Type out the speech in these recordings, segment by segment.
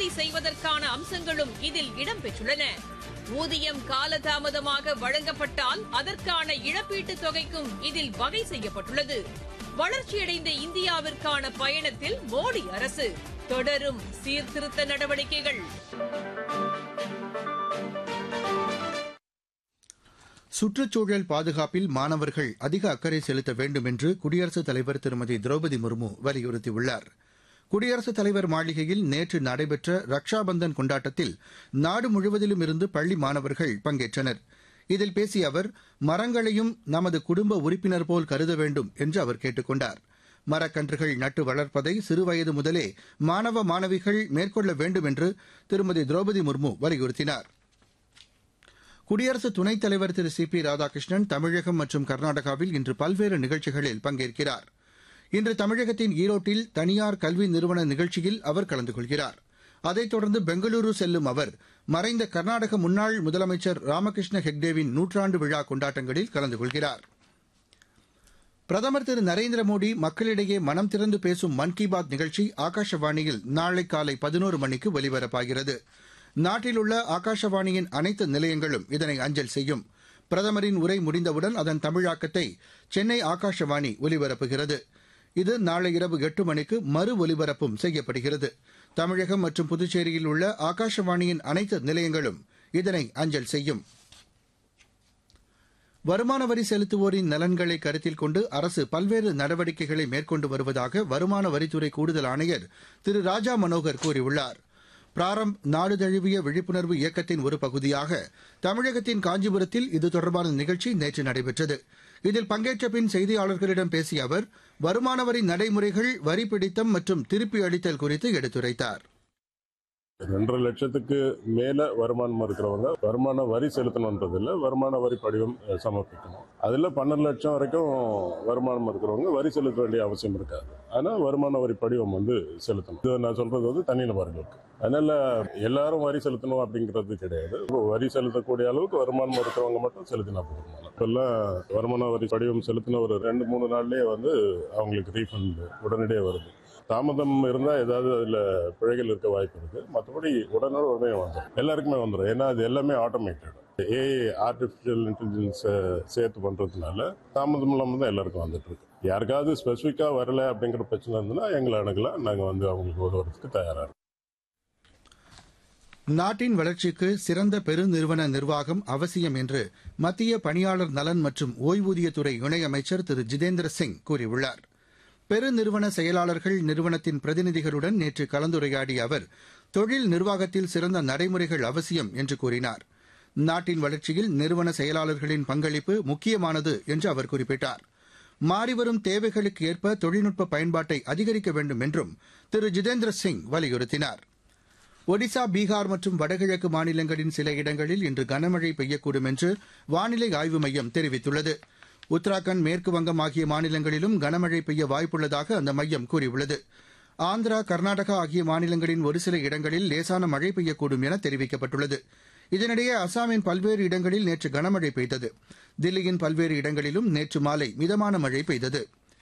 உறுதி செய்வதற்கான அம்சங்களும் இதில் இடம்பெற்றுள்ளன. ஊதியம் காலதாமதமாக வழங்கப்பட்டால் அதற்கான இழப்பீட்டுத் தொகைக்கும் இதில் வகை செய்யப்பட்டுள்ளது. வளர்ச்சியடைந்த இந்தியாவிற்கான பயணத்தில் மோடி அரசு தொடரும் சீர்திருத்த நடவடிக்கைகள். சுற்றுச்சூழல் பாதுகாப்பில் மாணவர்கள் அதிக அக்கறை செலுத்த வேண்டும் என்று குடியரசுத் தலைவர் திருமதி திரௌபதி முர்மு வலியுறுத்தியுள்ளார். குடியரசுத் தலைவர் மாளிகையில் நேற்று நடைபெற்ற ரக்ஷாபந்தன் கொண்டாட்டத்தில் நாடு முழுவதிலும் இருந்து பள்ளி மாணவர்கள் பங்கேற்றனர். இதில் பேசிய அவர், மரங்களையும் நமது குடும்ப உறுப்பினர் போல் கருத வேண்டும் என்று அவர் கேட்டுக் கொண்டார். மரக்கன்றுகள் நட்டு வளர்ப்பதை சிறுவயது முதலே மாணவ மாணவிகள் மேற்கொள்ள வேண்டும் என்று திருமதி திரௌபதி முர்மு வலியுறுத்தினார். குடியரசு துணைத் தலைவர் திரு சி பி ராதாகிருஷ்ணன் தமிழகம் மற்றும் கர்நாடகாவில் இன்று பல்வேறு நிகழ்ச்சிகளில் பங்கேற்கிறார். இன்று தமிழகத்தின் ஈரோட்டில் தனியார் கல்வி நிறுவன நிகழ்ச்சியில் அவர் கலந்து கொள்கிறார். அதைத் தொடர்ந்து பெங்களூரு செல்லும் அவர் மறைந்த கர்நாடக முன்னாள் முதலமைச்சர் ராமகிருஷ்ண ஹெக்டேவின் நூற்றாண்டு விழா கொண்டாட்டங்களில் கலந்து கொள்கிறார். பிரதமர் திரு நரேந்திர மோடி மக்களிடையே மனம் திறந்து பேசும் மன் கி பாத் நிகழ்ச்சி ஆகாஷவாணியில் நாளை காலை 11 மணிக்கு ஒலிபரப்பாகிறது. நாட்டில் உள்ள ஆகாஷவாணியின் அனைத்து நிலையங்களும் இதனை அஞ்சல் செய்யும். பிரதமரின் உரை முடிந்தவுடன் அதன் தமிழாக்கத்தை சென்னை ஆகாஷவாணி ஒலிபரப்புகிறது. இது நாளை இரவு 8 மணிக்கு மறு ஒலிபரப்பும் செய்யப்படுகிறது. தமிழகம் மற்றும் புதுச்சேரியில் உள்ள ஆகாஷவாணியின் அனைத்து நிலையங்களும் இதனை அஞ்சல் செய்யும். வருமான வரி செலுத்துவோரின் நலன்களை கருத்தில் கொண்டு அரசு பல்வேறு நடவடிக்கைகளை மேற்கொண்டு வருவதாக வருமான வரித்துறை கூடுதல் ஆணையர் திரு ராஜா மனோகர் கூறியுள்ளார். பிராரம்ப் நாடு தழுவிய விழிப்புணர்வு இயக்கத்தின் ஒரு பகுதியாக தமிழகத்தின் காஞ்சிபுரத்தில் இது தொடர்பான நிகழ்ச்சி நேற்று நடைபெற்றது. இதில் பங்கேற்ற பின் செய்தியாளர்களிடம் பேசிய அவர், வருமான வரி நடைமுறைகள், வரி பிடித்தம் மற்றும் திருப்பி அளித்தல் குறித்து எடுத்துரைத்தார். 2.5 லட்சத்துக்கு மேல வருமானம் இருக்கிறவங்க வருமான வரி செலுத்தணுன்றதில்ல, வருமான வரி படிவம் சமர்ப்பிக்கணும். அதுல 12 லட்சம் வரைக்கும் வருமானம் இருக்கிறவங்க வரி செலுத்த வேண்டிய அவசியம் இருக்காது. ஆனா வருமான வரி படிவம் செலுத்தணும். இது நான் சொல்றது தனிநபர்களுக்கு. அதனால எல்லாரும் வரி செலுத்தணும் அப்படிங்கிறது கிடையாது. வரி செலுத்தக்கூடிய அளவுக்கு வருமானம் இருக்கிறவங்க மட்டும் செலுத்தினா போதும். இப்பெல்லாம் வருமான வரி படிவம் செலுத்தின ஒரு 2-3 நாள்லயே அவங்களுக்கு ரீஃபண்ட் உடனடியே வருது. தாமதம் இருந்தால் ஏதாவது அதில் பிழைகள் இருக்க வாய்ப்பு இருக்கு. மற்றபடி உடனே வந்துடும், எல்லாருக்குமே வந்துடும். ஏன்னா அது எல்லாமே ஆட்டோமேட்டட். ஆர்டிஃபிஷியல் இன்டெலிஜென்ஸ் சேர்த்து பண்றதுனால தாமதம் இல்லாமல் தான் எல்லாருக்கும் வந்துட்டு இருக்கு. யாருக்காவது ஸ்பெசிஃபிக்கா வரல அப்படிங்கிற பிரச்சனை இருந்ததுன்னா எங்களை அணுகலாம். நாங்கள் அவங்களுக்கு உதவுறதுக்கு தயாரா இருக்கோம். நாட்டின் வளர்ச்சிக்கு சிறந்த பெருநிறுவன நிர்வாகம் அவசியம் என்று மத்திய பணியாளர் நலன் மற்றும் ஓய்வூதியத்துறை இணையமைச்சர் திரு ஜிதேந்திர சிங் கூறியுள்ளார். பெருநிறுவன செயலாளர்கள் நிறுவனத்தின் பிரதிநிதிகளுடன் நேற்று கலந்துரையாடிய அவர், தொழில் நிர்வாகத்தில் சிறந்த நடைமுறைகள் அவசியம் என்று கூறினார். நாட்டின் வளர்ச்சியில் நிறுவன செயலாளர்களின் பங்களிப்பு முக்கியமானது என்று அவர் குறிப்பிட்டார். மாறிவரும் தேவைகளுக்கு ஏற்ப தொழில்நுட்ப பயன்பாட்டை அதிகரிக்க வேண்டும் என்றும் திரு ஜிதேந்திர சிங் வலியுறுத்தினார். ஒடிசா, பீகார் மற்றும் வடகிழக்கு மாநிலங்களின் சில இடங்களில் இன்று கனமழை பெய்யக்கூடும் என்று வானிலை ஆய்வு மையம் தெரிவித்துள்ளது. உத்தராகண்ட், மேற்கு வங்கம் ஆகிய மாநிலங்களிலும் கனமழை பெய்ய வாய்ப்புள்ளதாக அந்த மையம் கூறியுள்ளது. ஆந்திரா, கர்நாடகா ஆகிய மாநிலங்களின் ஒரு சில இடங்களில் லேசான மழை பெய்யக்கூடும் என தெரிவிக்கப்பட்டுள்ளது. இதனிடையே அசாமின் பல்வேறு இடங்களில் நேற்று கனமழை பெய்தது. தில்லியின் பல்வேறு இடங்களிலும் நேற்று மாலை மிதமான மழை பெய்தது.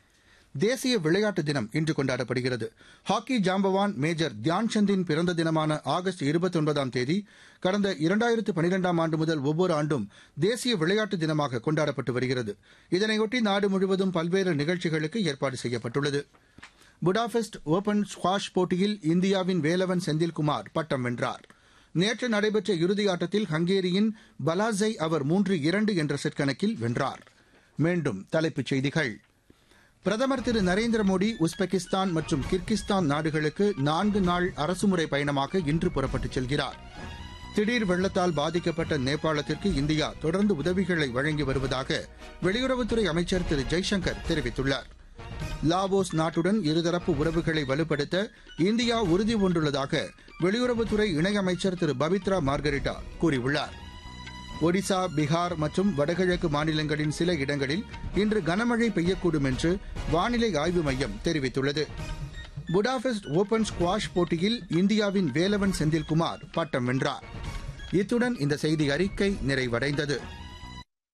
தேசிய விளையாட்டு தினம் இன்று கொண்டாடப்படுகிறது. ஹாக்கி ஜாம்பவான் மேஜர் தியான்சந்தின் பிறந்த தினமான ஆகஸ்ட் 29ஆம் தேதி கடந்த 2012ஆம் ஆண்டு முதல் ஒவ்வொரு ஆண்டும் தேசிய விளையாட்டு தினமாக கொண்டாடப்பட்டு வருகிறது. இதனையொட்டி நாடு முழுவதும் பல்வேறு நிகழ்ச்சிகளுக்கு ஏற்பாடு செய்யப்பட்டுள்ளது. புடாபெஸ்ட் ஓபன் ஸ்குவாஷ் போட்டியில் இந்தியாவின் வேலவன் செந்தில்குமார் பட்டம் வென்றார். நேற்று நடைபெற்ற இறுதியாட்டத்தில் ஹங்கேரியின் பலாஸை அவர் 3-2 என்ற செட் கணக்கில் வென்றார். மீண்டும் தலைப்புச் செய்திகள். பிரதமர் திரு நரேந்திர மோடி உஸ்பெகிஸ்தான் மற்றும் கிர்கிஸ்தான் நாடுகளுக்கு 4 நாள் அரசுமுறை பயணமாக இன்று புறப்பட்டுச் செல்கிறார். திடீர் வெள்ளத்தால் பாதிக்கப்பட்ட நேபாளத்திற்கு இந்தியா தொடர்ந்து உதவிகளை வழங்கி வருவதாக வெளியுறவுத்துறை அமைச்சர் திரு ஜெய்சங்கர் தெரிவித்துள்ளார். லாவோஸ் நாட்டுடன் இருதரப்பு உறவுகளை வலுப்படுத்த இந்தியா உறுதி பூண்டுள்ளதாக வெளியுறவுத்துறை இணையமைச்சர் திரு பபித்ரா மார்கரிட்டா கூறியுள்ளார். ஒடிசா, பீகார் மற்றும் வடகிழக்கு மாநிலங்களின் சில இடங்களில் இன்று கனமழை பெய்யக்கூடும் என்று வானிலை ஆய்வு மையம் தெரிவித்துள்ளது. புடாபெஸ்ட் ஓபன் ஸ்குவாஷ் போட்டியில் இந்தியாவின் வேலவன் செந்தில்குமார் பட்டம் வென்றார். இத்துடன் இந்த செய்தி அறிக்கை நிறைவடைந்தது.